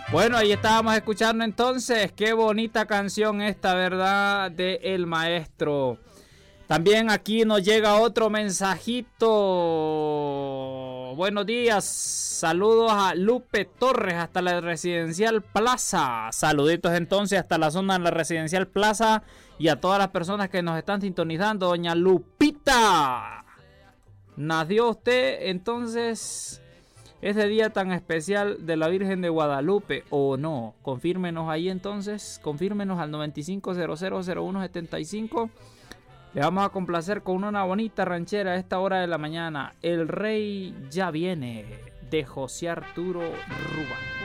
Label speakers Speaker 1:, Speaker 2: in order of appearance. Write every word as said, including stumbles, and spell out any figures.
Speaker 1: Bueno, ahí estábamos escuchando entonces. Qué bonita canción esta, ¿verdad? De El Maestro. También aquí nos llega otro mensajito. Buenos días. Saludos a Lupe Torres hasta la Residencial Plaza. Saluditos entonces hasta la zona de la Residencial Plaza y a todas las personas que nos están sintonizando. Doña Lupita. ¿Nació usted entonces ese día tan especial de la Virgen de Guadalupe o no? Confírmenos ahí entonces. Confírmenos al noventa y cinco cero cero cero uno setenta y cinco. Le vamos a complacer con una bonita ranchera a esta hora de la mañana. El Rey ya viene, de José Arturo Rubán.